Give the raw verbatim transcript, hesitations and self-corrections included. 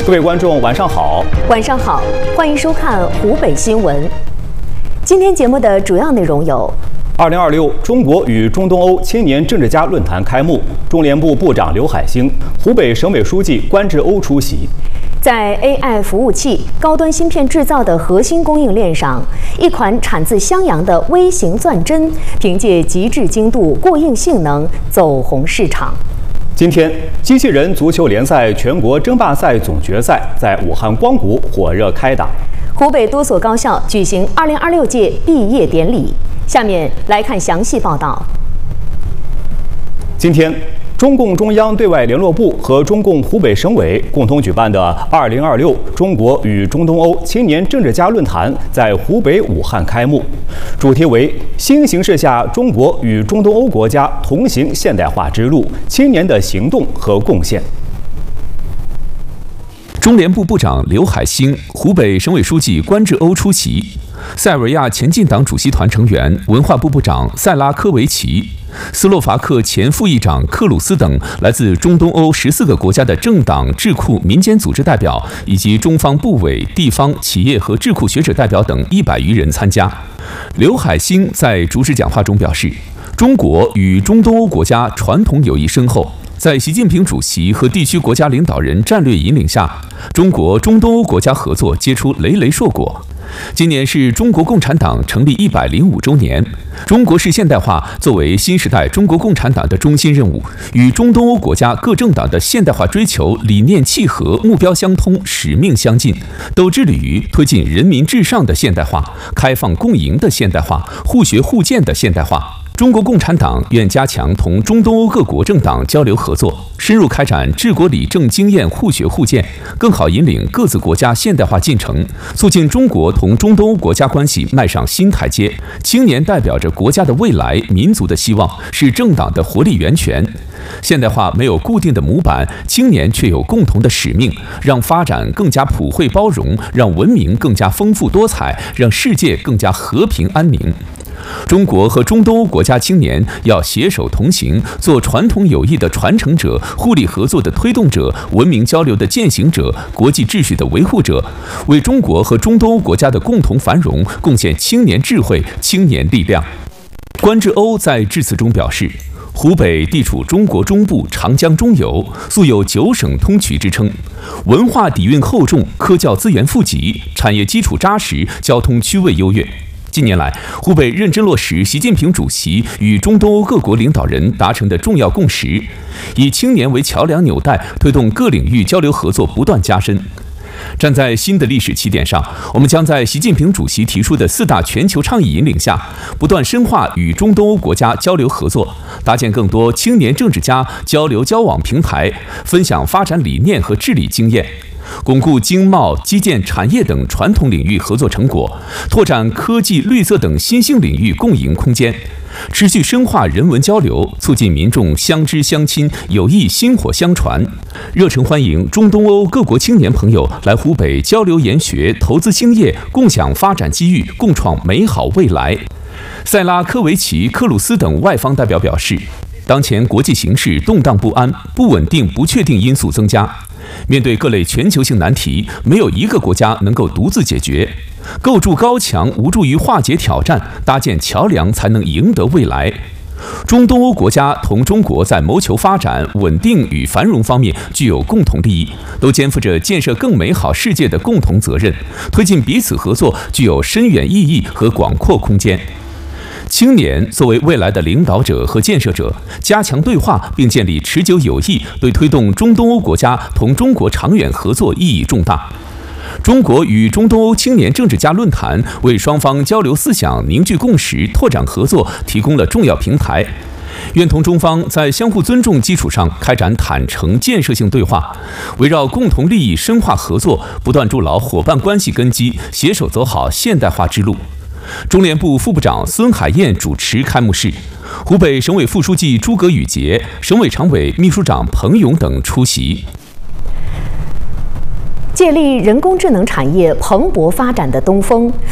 各位观众，晚上好！ 晚上好，欢迎收看湖北新闻。今天节目的主要内容有： 二零二六中国与中东欧青年政治家论坛开幕，中联部部长刘海星、湖北省委书记关志欧出席。 在 A I 服务器、高端芯片制造的核心供应链上，一款产自襄阳的微型钻针，凭借极致精度、过硬性能走红市场。 今天，机器人足球联赛全国争霸赛总决赛在武汉光谷火热开打。 湖北多所高校举行二零二六届毕业典礼。下面来看详细报道。 今天，中共中央对外联络部和中共湖北省委共同举办的二零二六中国与中东欧青年政治家论坛在湖北武汉开幕，主题为“新形势下中国与中东欧国家同行现代化之路：青年的行动和贡献”。 中联部部长刘海星、湖北省委书记关志欧出席，塞尔维亚前进党主席团成员、文化部部长塞拉科维奇、斯洛伐克前副议长克鲁斯等来自中东欧十四个国家的政党、智库、民间组织代表，以及中方部委、地方、企业和智库学者代表等一百余人参加。刘海星在主旨讲话中表示，中国与中东欧国家传统友谊深厚。在习近平主席和地区国家领导人战略引领下，中国中东欧国家合作结出累累硕果。今年是中国共产党成立一百零五周年，中国式现代化作为新时代中国共产党的中心任务，与中东欧国家各政党的现代化追求理念契合、目标相通、使命相近，都致力于推进人民至上的现代化、开放共赢的现代化、互学互鉴的现代化。中国共产党愿加强同中东欧各国政党交流合作，深入开展治国理政经验互学互鉴，更好引领各自国家现代化进程，促进中国同中东欧国家关系迈上新台阶。青年代表着国家的未来、民族的希望，是政党的活力源泉。现代化没有固定的模板，青年却有共同的使命，让发展更加普惠包容，让文明更加丰富多彩，让世界更加和平安宁。中国和中东欧国家青年要携手同行，做传统友谊的传承者、互利合作的推动者、文明交流的践行者、国际秩序的维护者，为中国和中东欧国家的共同繁荣贡献青年智慧、青年力量。关志欧在致辞中表示，湖北地处中国中部长江中游，素有九省通衢之称，文化底蕴厚重，科教资源富集，产业基础扎实，交通区位优越。近年来，湖北认真落实习近平主席与中东欧各国领导人达成的重要共识，以青年为桥梁纽带，推动各领域交流合作不断加深。站在新的历史起点上，我们将在习近平主席提出的四大全球倡议引领下，不断深化与中东欧国家交流合作，搭建更多青年政治家交流交往平台，分享发展理念和治理经验。巩固经贸、基建、产业等传统领域合作成果，拓展科技、绿色等新兴领域共赢空间，持续深化人文交流，促进民众相知相亲、友谊薪火相传。热诚欢迎中东欧各国青年朋友来湖北交流研学、投资兴业，共享发展机遇，共创美好未来。塞拉科维奇、克鲁斯等外方代表表示，当前国际形势动荡不安、不稳定、不确定因素增加。面对各类全球性难题，没有一个国家能够独自解决。构筑高墙无助于化解挑战，搭建桥梁才能赢得未来。中东欧国家同中国在谋求发展、稳定与繁荣方面具有共同利益，都肩负着建设更美好世界的共同责任，推进彼此合作具有深远意义和广阔空间。青年作为未来的领导者和建设者，加强对话并建立持久友谊，对推动中东欧国家同中国长远合作意义重大。中国与中东欧青年政治家论坛为双方交流思想、凝聚共识、拓展合作提供了重要平台。愿同中方在相互尊重基础上开展坦诚建设性对话，围绕共同利益深化合作，不断筑牢伙伴关系根基，携手走好现代化之路。中联部副部长孙海燕主持开幕式，湖北省委副书记诸葛宇杰、省委常委秘书长彭勇等出席。 借力人工智能产业蓬勃发展的东风，